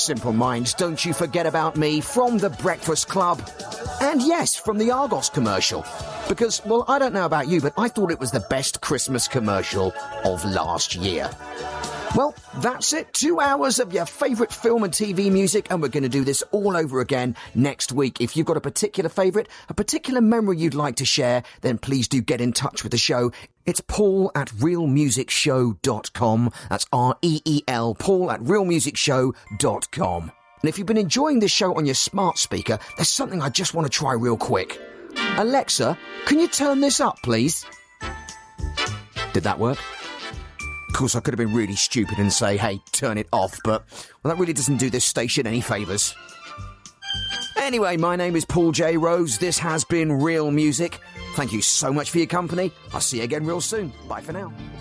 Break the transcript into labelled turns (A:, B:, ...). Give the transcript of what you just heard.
A: Simple Minds, don't you forget about me from The Breakfast Club. And yes, from the Argos commercial. Because, well, I don't know about you, but I thought it was the best Christmas commercial of last year. Well, that's it. 2 hours of your favourite film and TV music, and we're going to do this all over again next week. If you've got a particular favourite, a particular memory you'd like to share, then please do get in touch with the show. It's paul@realmusicshow.com. That's REEL, paul@realmusicshow.com. And if you've been enjoying this show on your smart speaker, there's something I just want to try real quick. Alexa, can you turn this up, please? Did that work? Of course, I could have been really stupid and say, hey, turn it off, but, well, that really doesn't do this station any favours. Anyway, my name is Paul J. Rose. This has been Real Music. Thank you so much for your company. I'll see you again real soon. Bye for now.